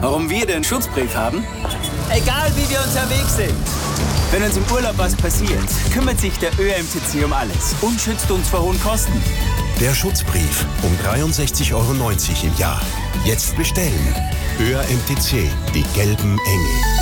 Warum wir den Schutzbrief haben? Egal wie wir unterwegs sind. Wenn uns im Urlaub was passiert, kümmert sich der ÖMTC um alles und schützt uns vor hohen Kosten. Der Schutzbrief um 63,90 € im Jahr. Jetzt bestellen. ÖMTC, die gelben Engel.